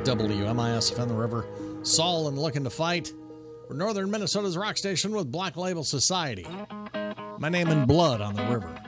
WMIS FM the River. Saul and Looking to Fight. We're northern Minnesota's rock station with Black Label Society. My Name in Blood on the River.